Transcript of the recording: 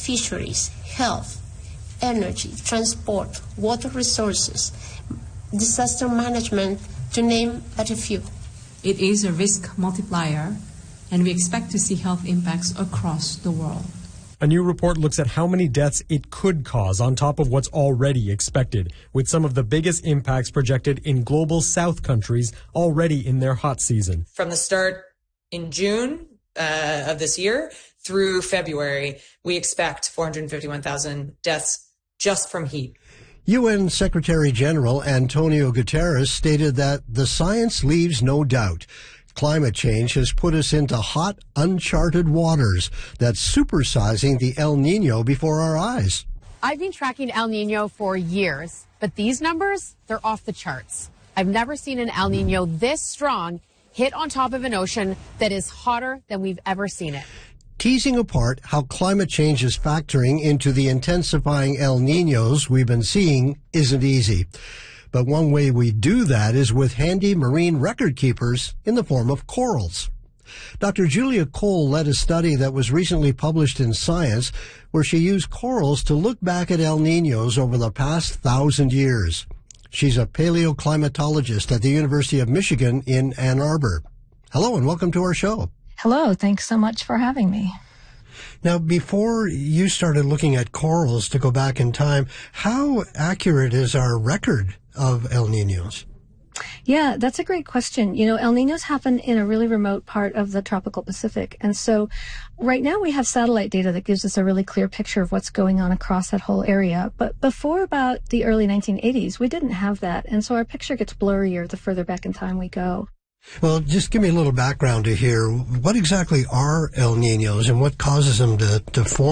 fisheries, health, energy, transport, water resources, disaster management, to name but a few. It is a risk multiplier, and we expect to see health impacts across the world. A new report looks at how many deaths it could cause on top of what's already expected, with some of the biggest impacts projected in global south countries already in their hot season. From the start in June of this year through February, we expect 451,000 deaths just from heat. UN Secretary General Antonio Guterres stated that the science leaves no doubt. Climate change has put us into hot, uncharted waters that's supersizing the El Nino before our eyes. I've been tracking El Nino for years, but these numbers, they're off the charts. I've never seen an El Nino this strong hit on top of an ocean that is hotter than we've ever seen it. Teasing apart how climate change is factoring into the intensifying El Ninos we've been seeing isn't easy. But one way we do that is with handy marine record keepers in the form of corals. Dr. Julia Cole led a study that was recently published in Science where she used corals to look back at El Ninos over the past 1,000 years. She's a paleoclimatologist at the University of Michigan in Ann Arbor. Hello and welcome to our show. Hello, thanks so much for having me. Now, before you started looking at corals to go back in time, how accurate is our record of El Ninos? Yeah, that's a great question. You know, El Ninos happen in a really remote part of the tropical Pacific. And so right now we have satellite data that gives us a really clear picture of what's going on across that whole area. But before about the early 1980s, we didn't have that. And so our picture gets blurrier the further back in time we go. Well, just give me a little background to here. What exactly are El Ninos and what causes them to form?